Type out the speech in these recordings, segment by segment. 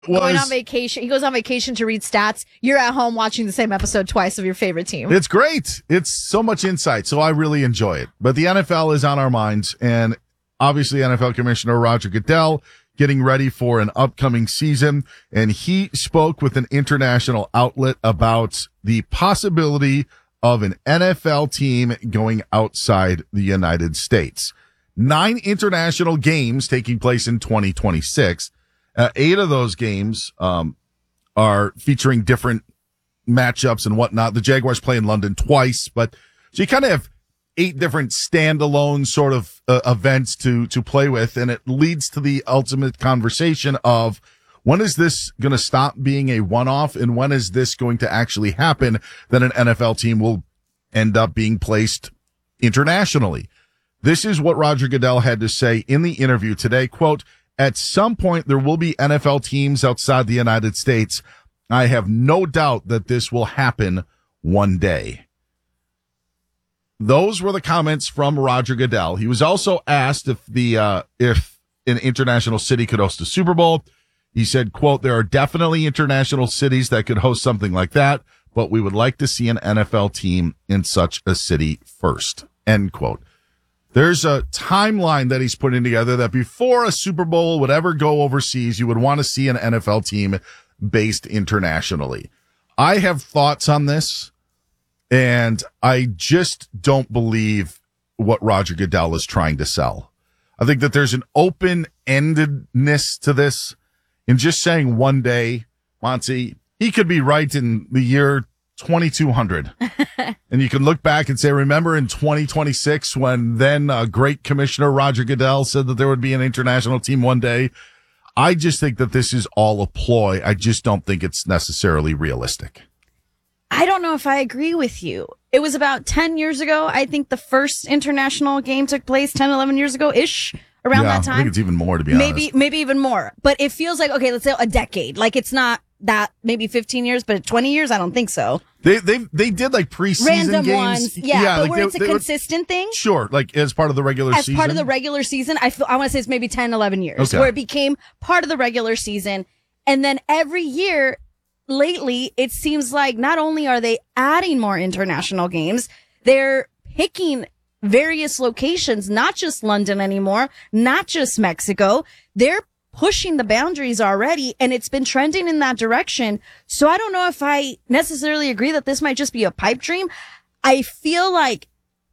going on vacation. He goes on vacation to read stats. You're at home watching the same episode twice of your favorite team. It's great. It's so much insight. So I really enjoy it. But the NFL is on our minds, and obviously NFL Commissioner Roger Goodell getting ready for an upcoming season. And he spoke with an international outlet about the possibility of an NFL team going outside the United States. 9 international games taking place in 2026. 8 of those games are featuring different matchups and whatnot. The Jaguars play in London twice, but so you kind of have 8 different standalone sort of events to play with, and it leads to the ultimate conversation of when is this going to stop being a one-off, and when is this going to actually happen that an NFL team will end up being placed internationally? This is what Roger Goodell had to say in the interview today. Quote, "At some point, there will be NFL teams outside the United States. I have no doubt that this will happen one day." Those were the comments from Roger Goodell. He was also asked if an international city could host a Super Bowl. He said, quote, "There are definitely international cities that could host something like that, but we would like to see an NFL team in such a city first," end quote. There's a timeline that he's putting together that before a Super Bowl would ever go overseas, you would want to see an NFL team based internationally. I have thoughts on this, and I just don't believe what Roger Goodell is trying to sell. I think that there's an open-endedness to this. In just saying one day, Monty, he could be right in the year 2200. And you can look back and say, remember in 2026 when then great Commissioner Roger Goodell said that there would be an international team one day? I just think that this is all a ploy. I just don't think it's necessarily realistic. I don't know if I agree with you. It was about 10 years ago. I think the first international game took place 10, 11 years ago-ish, around that time. I think it's even more, to be honest. Maybe even more. But it feels like, okay, let's say a decade. Like it's not that, maybe 15 years, but 20 years? I don't think so. They did like preseason random games. Ones. Yeah, but like where it's a consistent thing. Sure, like as part of the regular season. As part of the regular season, I want to say it's maybe 10, 11 years. Okay. Where it became part of the regular season. And then every year, lately, it seems like not only are they adding more international games, they're picking various locations, not just London anymore, not just Mexico. They're pushing the boundaries already, and it's been trending in that direction. So I don't know if I necessarily agree that this might just be a pipe dream. I feel like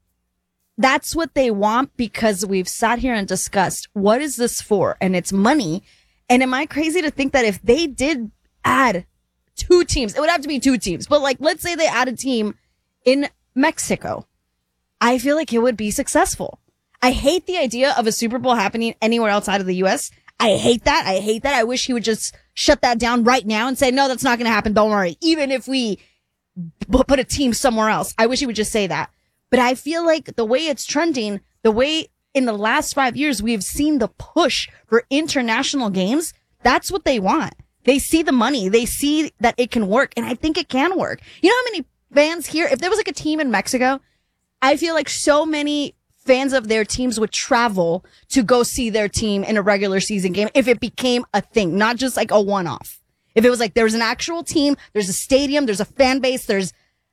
that's what they want because we've sat here and discussed what is this for, and it's money. And am I crazy to think that if they did add 2 teams, it would have to be 2 teams, but like, let's say they add a team in Mexico, I feel like it would be successful. I hate the idea of a Super Bowl happening anywhere outside of the U.S. I hate that. I wish he would just shut that down right now and say, no, that's not going to happen. Don't worry. Even if we put a team somewhere else, I wish he would just say that. But I feel like the way it's trending, the way in the last 5 years, we've seen the push for international games. That's what they want. They see the money. They see that it can work. And I think it can work. You know how many fans here, if there was like a team in Mexico, I feel like so many fans of their teams would travel to go see their team in a regular season game if it became a thing, not just like a one-off. If it was like there's an actual team, there's a stadium, there's a fan base, there's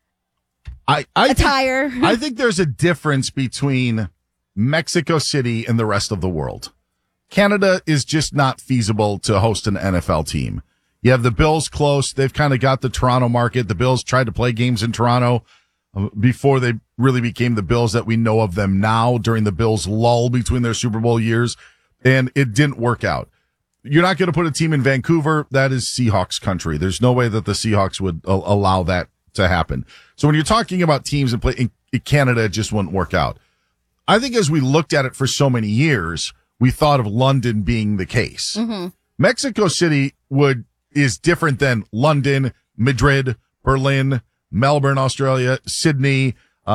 attire. I think there's a difference between Mexico City and the rest of the world. Canada is just not feasible to host an NFL team. You have the Bills close. They've kind of got the Toronto market. The Bills tried to play games in Toronto before they really became the Bills that we know of them now during the Bills lull between their Super Bowl years, and it didn't work out. You're not going to put a team in Vancouver. That is Seahawks country. There's no way that the Seahawks would allow that to happen. So when you're talking about teams in play in Canada, it just wouldn't work out. I think as we looked at it for so many years, we thought of London being the case. Mm-hmm. Mexico City is different than London, Madrid, Berlin, Melbourne, Australia, Sydney,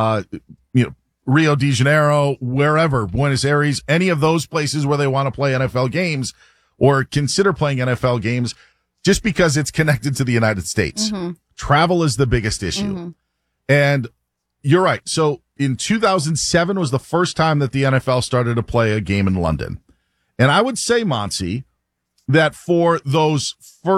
Rio de Janeiro, wherever, Buenos Aires, any of those places where they want to play NFL games or consider playing NFL games, just because it's connected to the United States. Mm-hmm. Travel is the biggest issue. Mm-hmm. And you're right. So in 2007 was the first time that the NFL started to play a game in London. And I would say, Monty, that for those first